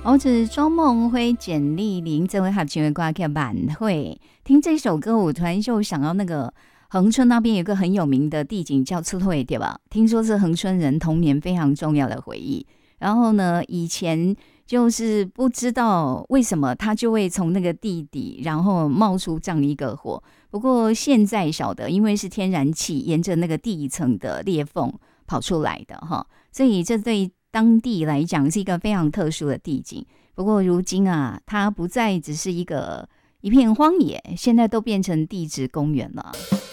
我是周梦辉、简丽玲这位合唱的歌叫《晚会》。听这首歌，我突然就想到那个恒春那边有一个很有名的地景叫出会，对吧？听说是恒春人童年非常重要的回忆。然后呢，以前就是不知道为什么它就会从那个地底，然后冒出这样一个火。不过现在晓得，因为是天然气沿着那个地层的裂缝跑出来的哈，所以这对当地来讲是一个非常特殊的地景。不过如今啊，它不再只是一片荒野，现在都变成地质公园了。